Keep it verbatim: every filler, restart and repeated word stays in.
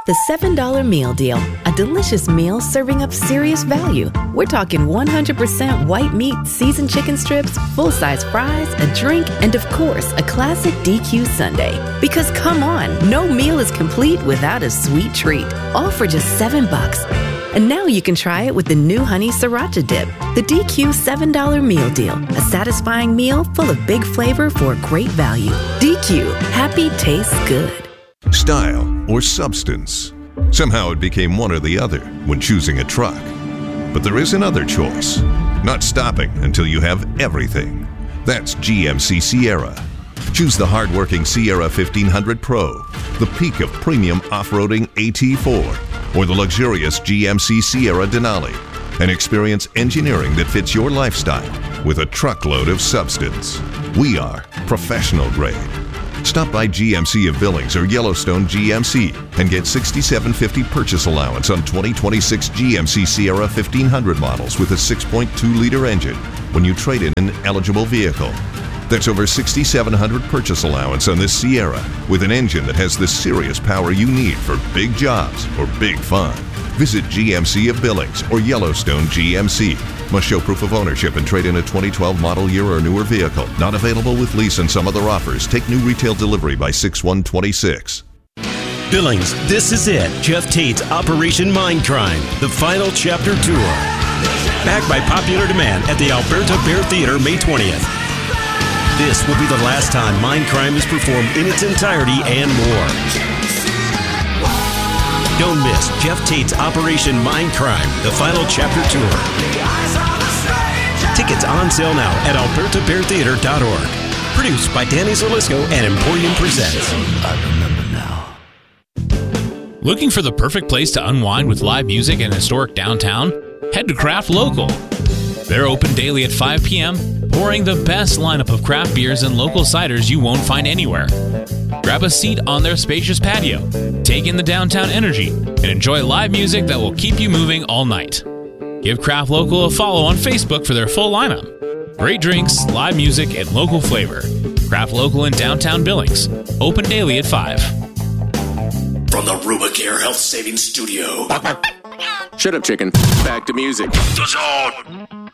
The seven dollar Meal Deal, a delicious meal serving up serious value. We're talking one hundred percent white meat, seasoned chicken strips, full-size fries, a drink, and of course, a classic D Q sundae. Because come on, no meal is complete without a sweet treat. All for just seven bucks. And now you can try it with the new Honey Sriracha Dip. The D Q seven dollar Meal Deal, a satisfying meal full of big flavor for a great value. D Q, happy tastes good. Style or substance. Somehow it became one or the other when choosing a truck. But there is another choice. Not stopping until you have everything. That's G M C Sierra. Choose the hard-working Sierra fifteen hundred Pro, the peak of premium off-roading A T four, or the luxurious G M C Sierra Denali, and experience engineering that fits your lifestyle with a truckload of substance. We are professional grade. Stop by G M C of Billings or Yellowstone G M C and get six thousand seven hundred fifty dollars purchase allowance on twenty twenty-six G M C Sierra fifteen hundred models with a six point two liter engine when you trade in an eligible vehicle. That's over six thousand seven hundred dollars purchase allowance on this Sierra with an engine that has the serious power you need for big jobs or big fun. Visit G M C of Billings or Yellowstone G M C. Must show proof of ownership and trade in a twenty twelve model year or newer vehicle. Not available with lease and some other offers. Take new retail delivery by six one twenty-six. Billings, this is it. Jeff Tate's Operation Mindcrime, the final chapter tour. Backed by popular demand at the Alberta Bear Theater May twentieth. This will be the last time Mindcrime is performed in its entirety and more. Don't miss Jeff Tate's Operation Mindcrime, the final chapter tour. Tickets on sale now at alberta bear theater dot org. Produced by Danny Zerlisco and Emporium Presents. I remember now. Looking for the perfect place to unwind with live music in historic downtown? Head to Craft Local. They're open daily at five p.m., pouring the best lineup of craft beers and local ciders you won't find anywhere. Grab a seat on their spacious patio, take in the downtown energy, and enjoy live music that will keep you moving all night. Give Craft Local a follow on Facebook for their full lineup. Great drinks, live music, and local flavor. Craft Local in downtown Billings. Open daily at five. From the Rubicare Health Savings Studio. Shut up, chicken. Back to music. The Zone.